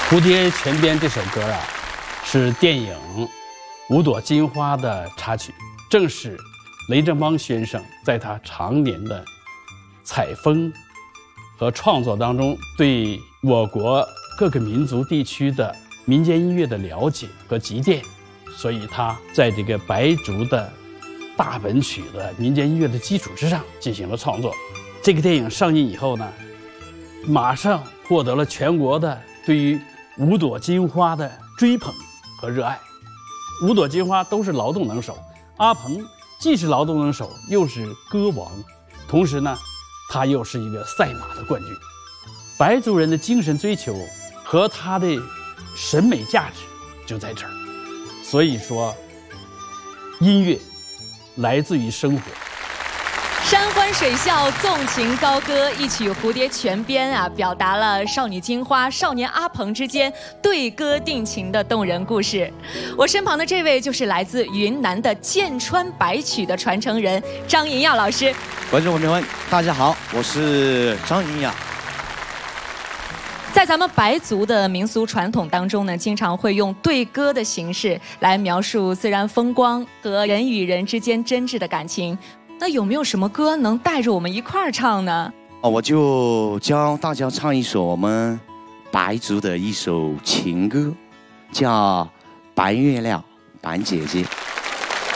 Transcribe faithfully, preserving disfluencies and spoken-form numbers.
蝴蝶泉边这首歌啊，是电影《五朵金花》的插曲，正是雷振邦先生在他常年的采风和创作当中，对我国各个民族地区的民间音乐的了解和积淀，所以他在这个白族的大本曲的民间音乐的基础之上进行了创作。这个电影上映以后呢，马上获得了全国的对于五朵金花的追捧和热爱。五朵金花都是劳动能手，阿鹏既是劳动能手，又是歌王，同时呢，他又是一个赛马的冠军。白族人的精神追求和他的审美价值就在这儿。所以说，音乐来自于生活。 山欢水笑，纵情高歌，一曲《蝴蝶泉边》啊，表达了少女金花、少年阿鹏之间对歌定情的动人故事。我身旁的这位就是来自云南的剑川白曲的传承人张银耀老师。 观众朋友们，大家好，我是张银耀。 在咱们白族的民俗传统当中呢，经常会用对歌的形式来描述自然风光和人与人之间真挚的感情。那有没有什么歌能带着我们一块儿唱呢？ 哦，我就教大家唱一首我们白族的一首情歌，叫《白月亮白姐姐》。